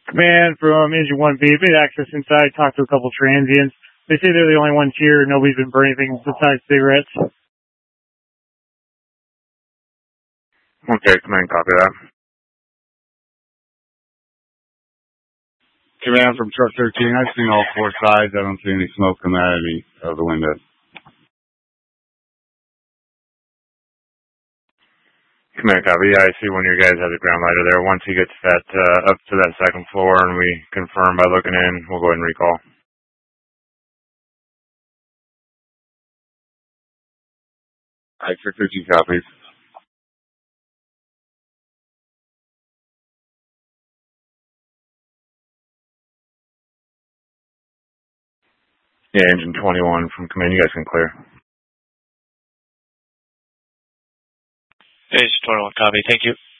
Command from Engine 1B. Been access inside, talked to a couple transients. They say they're the only ones here. Nobody's been burning anything besides cigarettes. Okay, command, copy that. Command from Truck 13. I've seen all four sides. I don't see any smoke coming out of the windows. Command, copy. Yeah, I see one of your guys has a ground lighter there. Once he gets that up to that second floor and we confirm by looking in, we'll go ahead and recall. Truck 13 copies. Yeah, Engine 21 from command. You guys can clear. Engine 21, copy. Thank you.